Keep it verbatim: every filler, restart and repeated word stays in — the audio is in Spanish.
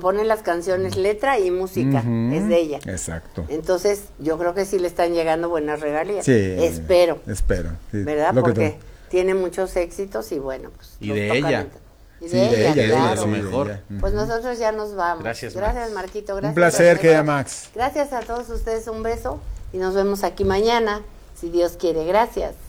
compone las canciones, letra y música, uh-huh. es de ella. Exacto. Entonces, yo creo que sí le están llegando buenas regalías. Sí. Espero. Espero. Sí. ¿Verdad? Lo Porque tiene muchos éxitos y bueno, pues. Y de ella. Y de sí, ella, de ella, claro. De lo mejor. De ella. Uh-huh. Pues nosotros ya nos vamos. Gracias, Gracias, Max. Marquito. Gracias. Un placer, querida Max. Gracias a todos ustedes, un beso y nos vemos aquí mañana, si Dios quiere. Gracias.